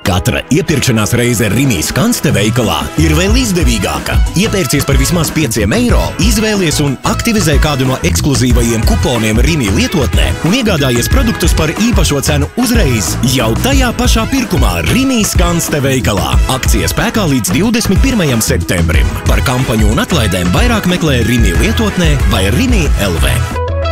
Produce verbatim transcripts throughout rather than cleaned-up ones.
Katra iepirkšanās reize Rimi Skanste veikalā ir vēl izdevīgāka. Iepērcies par vismaz pieciem eiro, izvēlies un aktivizē kādu no ekskluzīvajiem kuponiem Rimi lietotnē un iegādājies produktus par īpašo cenu uzreiz jau tajā pašā pirkumā Rimi Skanste veikalā. Akcija spēkā līdz divdesmit pirmajam septembrim. Par kampaņu un atlaidēm vairāk meklē Rimi lietotnē vai Rimi L V.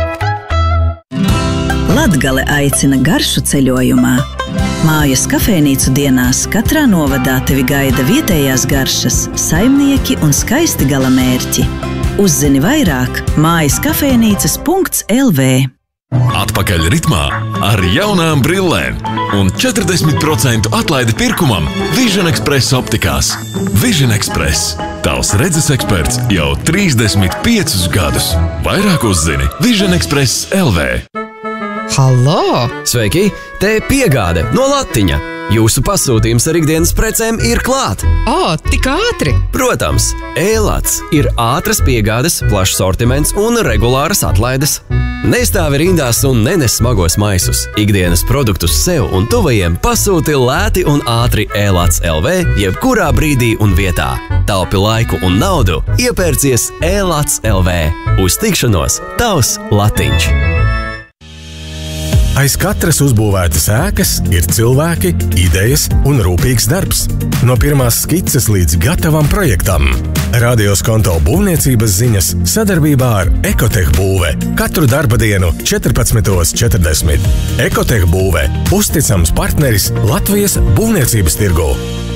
Latgale aicina garšu ceļojumā. Mājas kafejnīcu dienās katrā novadā tevi gaida vietējās garšas, saimnieki un skaisti galamērķi. Uzzini vairāk mājas kafejnīcas punkts L V. Atpakaļ ritmā ar jaunām brillēm un četrdesmit procentu atlaidi pirkumam Vision Express optikās. Vision Express – tavs redzes eksperts jau trīsdesmit piecus gadus. Vairāk uzzini Vision Express L V. Halo! Sveiki! Te piegāde no Latiņa. Jūsu pasūtījums ar ikdienas precēm ir klāt. O, tik ātri! Protams, E-Lats ir ātras piegādes, plašs sortiments un regulāras atlaides. Nestāvi rindās un nenes smagos maisus. Ikdienas produktus sev un tuvajiem pasūti lēti un ātri E-Lats L V jebkurā brīdī un vietā. Taupi laiku un naudu, iepērcies E-Lats L V. Uz tikšanos, tavs Latiņš! Aiz katras uzbūvētas ēkas ir cilvēki, idejas un rūpīgs darbs. No pirmās skices līdz gatavam projektam. Radios Konto būvniecības ziņas sadarbībā ar Ekotech būve. Katru darba dienu četrpadsmit četrdesmit. Ekotech būve – uzticams partneris Latvijas būvniecības tirgū.